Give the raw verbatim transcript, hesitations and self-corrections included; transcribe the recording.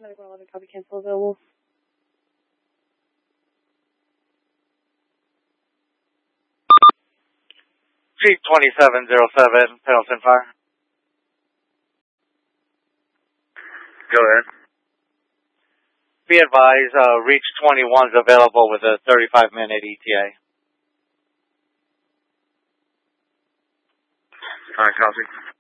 Medical eleven, copy, cancel available. Chief twenty-seven oh seven, Pendleton Fire. Go ahead. Be advised, uh, Reach twenty-one is available with a thirty-five minute E T A. All right, copy.